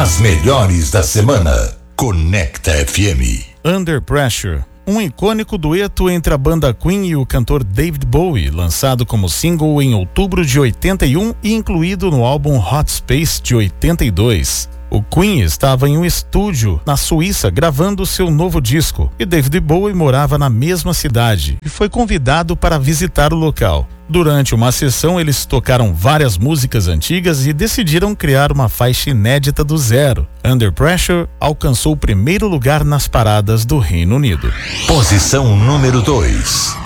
As melhores da semana. Conecta FM. Under Pressure, um icônico dueto entre a banda Queen e o cantor David Bowie, lançado como single em outubro de 81 e incluído no álbum Hot Space de 82. O Queen estava em um estúdio na Suíça gravando seu novo disco e David Bowie morava na mesma cidade e foi convidado para visitar o local. Durante uma sessão, eles tocaram várias músicas antigas e decidiram criar uma faixa inédita do zero. Under Pressure alcançou o primeiro lugar nas paradas do Reino Unido. Posição número 2.